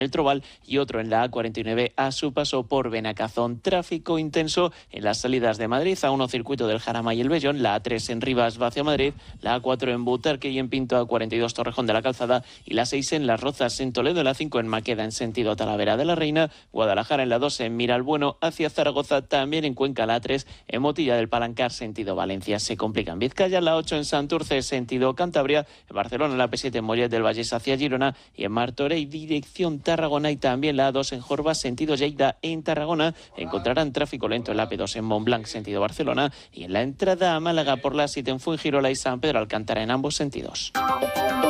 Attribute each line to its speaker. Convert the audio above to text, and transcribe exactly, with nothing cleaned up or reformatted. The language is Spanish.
Speaker 1: el Trobal y otro en la A cuarenta y nueve a su paso por Benacazón. Tráfico intenso en las salidas de Madrid, A uno circuito del Jarama y el Bellón, la A tres en Rivas va hacia Madrid, la A cuatro en Butarque y en Pinto, A cuarenta y dos Torrejón de la Calzada y la seis en Las Rozas en Toledo, la cinco en Maqueda en sentido Talavera de la Reina, Guadalajara en la dos en Miralbueno hacia Zaragoza, también en Cuenca la A tres en Motilla del Palancar sentido Valencia. Se complica en Vizcaya, la ocho en Santurce sentido Cantabria, en Barcelona la P siete en Mollet del Vallés hacia Girona y en Martorell dirección Tarragona y también la A dos en Jorba sentido Lleida en Tarragona. Encontrarán tráfico lento en la P dos en Montblanc sentido Barcelona y en la entrada a Málaga por la siete en Fuengirola y San Pedro Alcántara en ambos sentidos.